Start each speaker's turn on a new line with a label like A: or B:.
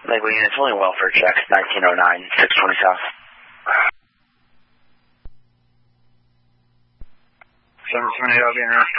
A: Lakewood units, only welfare check, 1909, 620 South. 778, I'll be in